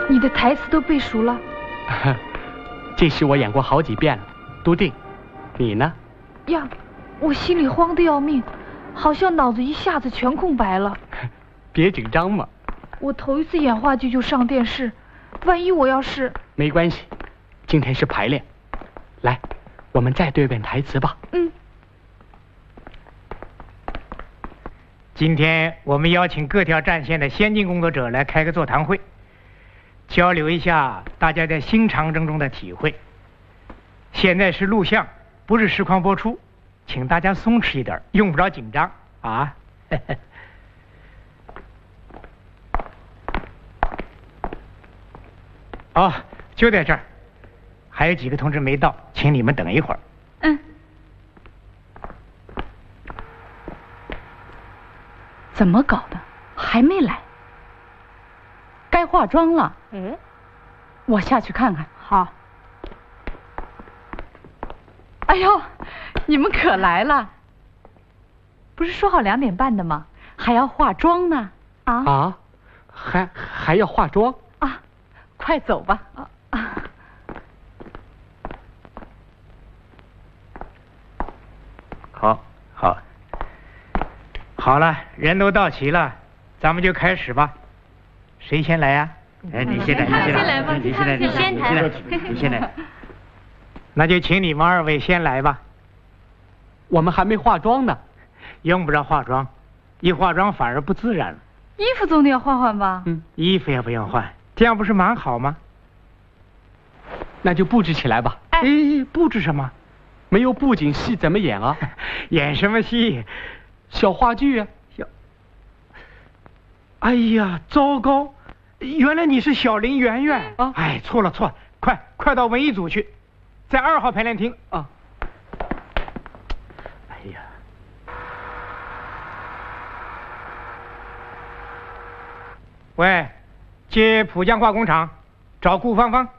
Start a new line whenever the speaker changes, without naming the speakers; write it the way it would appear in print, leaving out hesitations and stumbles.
你的台词都背熟了？
这戏我演过好几遍了，都定。你呢？
呀，我心里慌得要命，好像脑子一下子全空白了。
别紧张嘛。
我头一次演话剧就上电视，万一我要是……
没关系，今天是排练。来，我们再对遍台词吧。
嗯。
今天我们邀请各条战线的先进工作者来开个座谈会，交流一下大家在新长征中的体会。现在是录像，不是实况播出，请大家松弛一点，用不着紧张啊。哦，就在这儿，还有几个同志没到，请你们等一会儿。
嗯。
怎么搞的？还没来？该化妆了。我下去看看。
好。
哎呦，你们可来了！
不是说好2点半的吗？
还要化妆呢。
啊？还要化妆？
啊，快走吧。
好了，人都到齐了，咱们就开始吧。谁先来呀？你先来，你先来。那就请你们2位先来吧。
我们还没化妆呢。
用不着化妆，一化妆反而不自然了。
衣服总得要换换吧？
衣服也不用换，这样不是蛮好吗？
那就布置起来吧。
布置什么？
没有布景戏怎么演啊？
演什么戏？
小话剧啊。
哎呀，糟糕！原来你是小林圆圆啊！哎，错了，快到文艺组去，在2号排练厅啊。哎呀，喂，接浦江化工厂，找顾芳芳。